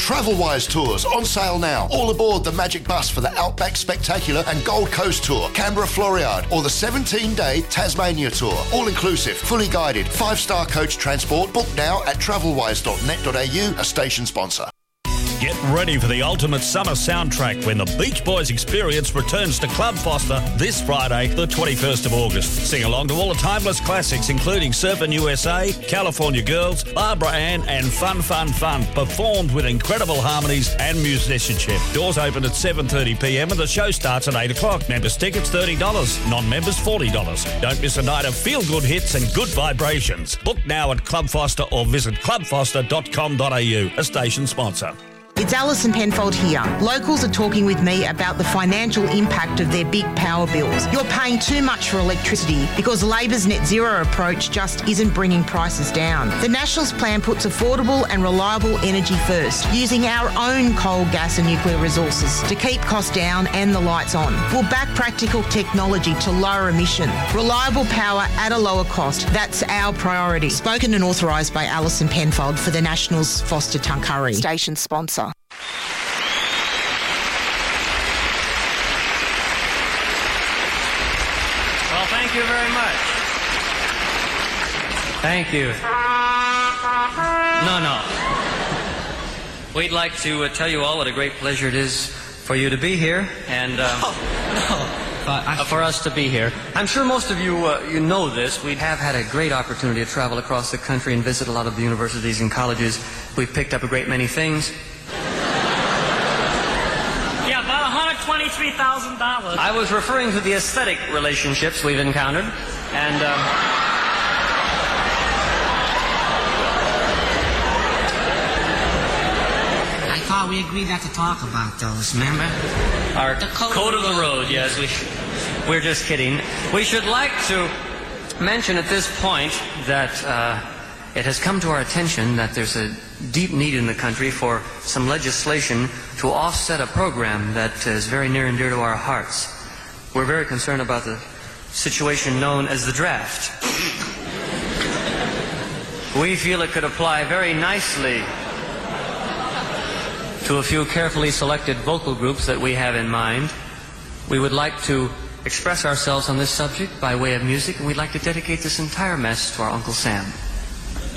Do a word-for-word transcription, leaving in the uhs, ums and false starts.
Travelwise Tours on sale now. All aboard the Magic Bus for the Outback Spectacular and Gold Coast Tour, Canberra Floriade, or the seventeen-day Tasmania Tour. All inclusive, fully guided, five-star coach transport. Book now at travelwise dot net dot a u, a station sponsor. Get ready for the ultimate summer soundtrack when the Beach Boys Experience returns to Club Foster this Friday, the twenty-first of August. Sing along to all the timeless classics, including Surfin' U S A, California Girls, Barbara Ann, and Fun Fun Fun, performed with incredible harmonies and musicianship. Doors open at seven thirty p m and the show starts at eight o'clock. Members tickets thirty dollars, non-members forty dollars. Don't miss a night of feel-good hits and good vibrations. Book now at Club Foster or visit club foster dot com dot a u, a station sponsor. It's Alison Penfold here. Locals are talking with me about the financial impact of their big power bills. You're paying too much for electricity because Labor's net zero approach just isn't bringing prices down. The Nationals plan puts affordable and reliable energy first, using our own coal, gas and nuclear resources to keep costs down and the lights on. We'll back practical technology to lower emission. Reliable power at a lower cost. That's our priority. Spoken and authorised by Alison Penfold for the Nationals, Foster Tuncurry. Station sponsor. Well, thank you very much. Thank you. No, no. We'd like to uh, tell you all what a great pleasure it is for you to be here, and um, oh, no. uh, I... uh, for us to be here. I'm sure most of you uh, you know this. We have had a great opportunity to travel across the country and visit a lot of the universities and colleges. We've picked up a great many things. Yeah, about one hundred twenty-three thousand dollars. I was referring to the aesthetic relationships we've encountered, and um, I thought we agreed not to talk about those, remember? Our the code, code of the road, yes. We, we're just kidding. We should like to mention at this point that uh, it has come to our attention that there's a deep need in the country for some legislation to offset a program that is very near and dear to our hearts. We're very concerned about the situation known as the draft. We feel it could apply very nicely to a few carefully selected vocal groups that we have in mind. We would like to express ourselves on this subject by way of music, and we'd like to dedicate this entire mess to our Uncle Sam.